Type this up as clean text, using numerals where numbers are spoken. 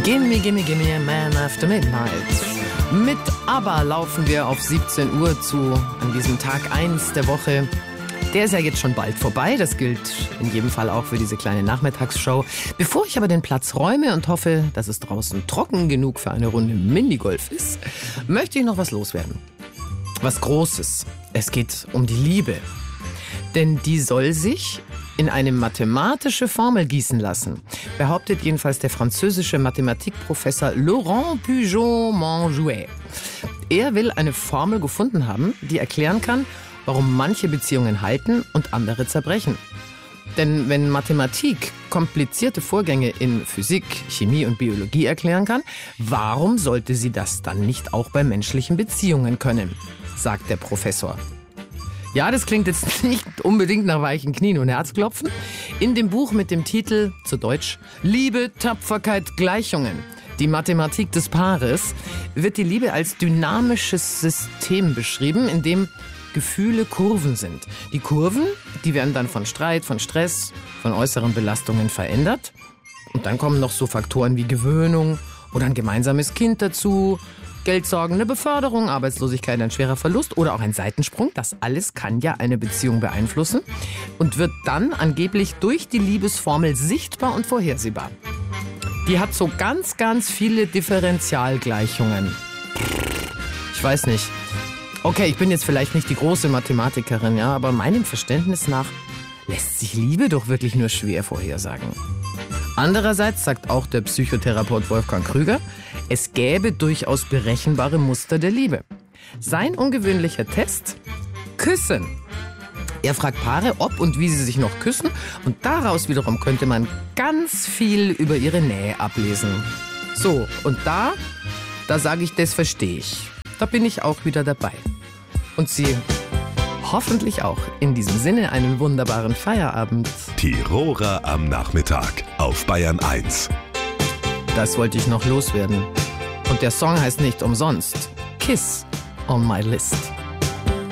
Gimme a man after midnight. Mit ABBA laufen wir auf 17 Uhr zu, an diesem Tag 1 der Woche. Der ist ja jetzt schon bald vorbei, das gilt in jedem Fall auch für diese kleine Nachmittagsshow. Bevor ich aber den Platz räume und hoffe, dass es draußen trocken genug für eine Runde Minigolf ist, möchte ich noch was loswerden. Was Großes. Es geht um die Liebe. Denn die soll sich in eine mathematische Formel gießen lassen, behauptet jedenfalls der französische Mathematikprofessor Laurent Pujon-Manjouet. Er will eine Formel gefunden haben, die erklären kann, warum manche Beziehungen halten und andere zerbrechen. Denn wenn Mathematik komplizierte Vorgänge in Physik, Chemie und Biologie erklären kann, warum sollte sie das dann nicht auch bei menschlichen Beziehungen können, sagt der Professor. Ja, das klingt jetzt nicht unbedingt nach weichen Knien und Herzklopfen. In dem Buch mit dem Titel, zu Deutsch, Liebe, Tapferkeit, Gleichungen, die Mathematik des Paares, wird die Liebe als dynamisches System beschrieben, in dem Gefühle Kurven sind. Die Kurven, die werden dann von Streit, von Stress, von äußeren Belastungen verändert. Und dann kommen noch so Faktoren wie Gewöhnung oder ein gemeinsames Kind dazu, Geldsorgen, eine Beförderung, Arbeitslosigkeit, ein schwerer Verlust oder auch ein Seitensprung. Das alles kann ja eine Beziehung beeinflussen und wird dann angeblich durch die Liebesformel sichtbar und vorhersehbar. Die hat so ganz viele Differentialgleichungen. Ich weiß nicht. Okay, ich bin jetzt vielleicht nicht die große Mathematikerin, ja, aber meinem Verständnis nach lässt sich Liebe doch wirklich nur schwer vorhersagen. Andererseits sagt auch der Psychotherapeut Wolfgang Krüger, es gäbe durchaus berechenbare Muster der Liebe. Sein ungewöhnlicher Test? Küssen. Er fragt Paare, ob und wie sie sich noch küssen, und daraus wiederum könnte man ganz viel über ihre Nähe ablesen. So, und da sage ich, das verstehe ich. Da bin ich auch wieder dabei. Und Sie hoffentlich auch. In diesem Sinne einen wunderbaren Feierabend. Tiroler am Nachmittag auf Bayern 1. Das wollte ich noch loswerden. Und der Song heißt nicht umsonst Kiss on My List.